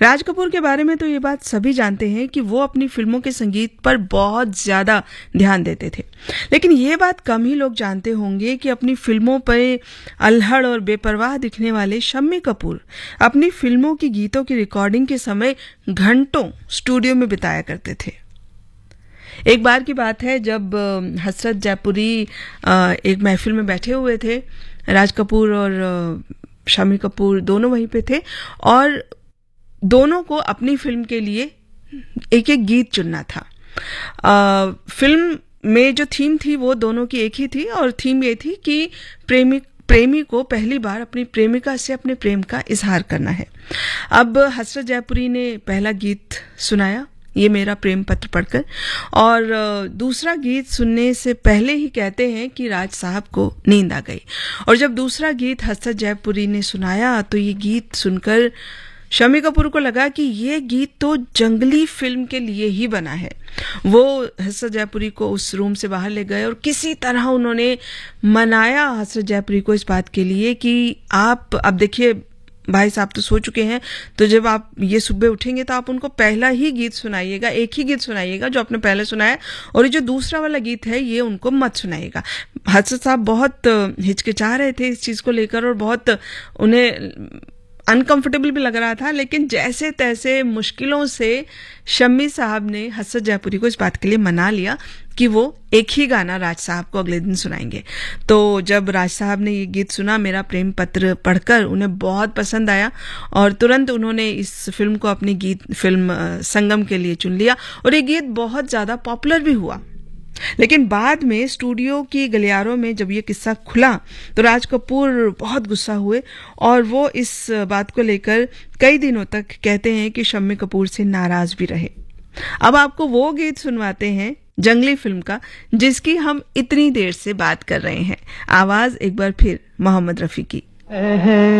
राज कपूर के बारे में तो ये बात सभी जानते हैं कि वो अपनी फिल्मों के संगीत पर बहुत ज्यादा ध्यान देते थे, लेकिन ये बात कम ही लोग जानते होंगे कि अपनी फिल्मों पर अल्हड़ और बेपरवाह दिखने वाले शम्मी कपूर अपनी फिल्मों की गीतों की रिकॉर्डिंग के समय घंटों स्टूडियो में बिताया करते थे। एक बार की बात है जब हसरत जयपुरी एक महफिल में बैठे हुए थे, राज कपूर और शम्मी कपूर दोनों वहीं पे थे और दोनों को अपनी फिल्म के लिए एक एक गीत चुनना था। फिल्म में जो थीम थी वो दोनों की एक ही थी और थीम ये थी कि प्रेमी को पहली बार अपनी प्रेमिका से अपने प्रेम का इजहार करना है। अब हसरत जयपुरी ने पहला गीत सुनाया, ये मेरा प्रेम पत्र पढ़कर, और दूसरा गीत सुनने से पहले ही कहते हैं कि राज साहब को नींद आ गई। और जब दूसरा गीत हसरत जयपुरी ने सुनाया तो ये गीत सुनकर शम्मी कपूर को लगा कि ये गीत तो जंगली फिल्म के लिए ही बना है। वो हसरत जयपुरी को उस रूम से बाहर ले गए और किसी तरह उन्होंने मनाया हसरत जयपुरी को इस बात के लिए कि आप अब देखिए भाई साहब तो सो चुके हैं, तो जब आप ये सुबह उठेंगे तो आप उनको पहला ही गीत सुनाइएगा, एक ही गीत सुनाइएगा जो आपने पहले सुनाया, और ये जो दूसरा वाला गीत है ये उनको मत सुनाइएगा। हसरत साहब बहुत हिचकिचा रहे थे इस चीज को लेकर और बहुत उन्हें अनकंफर्टेबल भी लग रहा था, लेकिन जैसे तैसे मुश्किलों से शम्मी साहब ने हसरत जयपुरी को इस बात के लिए मना लिया कि वो एक ही गाना राज साहब को अगले दिन सुनाएंगे। तो जब राज साहब ने ये गीत सुना मेरा प्रेम पत्र पढ़कर, उन्हें बहुत पसंद आया और तुरंत उन्होंने इस फिल्म को अपनी गीत फिल्म संगम के लिए चुन लिया और ये गीत बहुत ज्यादा पॉपुलर भी हुआ। लेकिन बाद में स्टूडियो की गलियारों में जब ये किस्सा खुला तो राज कपूर बहुत गुस्सा हुए और वो इस बात को लेकर कई दिनों तक कहते हैं कि शम्मी कपूर से नाराज भी रहे। अब आपको वो गीत सुनवाते हैं जंगली फिल्म का जिसकी हम इतनी देर से बात कर रहे हैं। आवाज एक बार फिर मोहम्मद रफी की।